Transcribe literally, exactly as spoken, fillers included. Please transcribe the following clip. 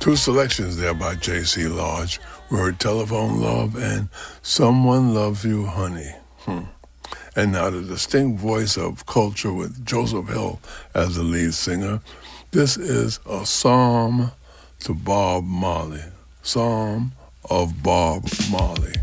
Two selections there by J C. Lodge. We heard Telephone Love and Someone Loves You, Honey. Hmm. And now the distinct voice of culture with Joseph Hill as the lead singer. This is a psalm to Bob Marley. Psalm of Bob Marley.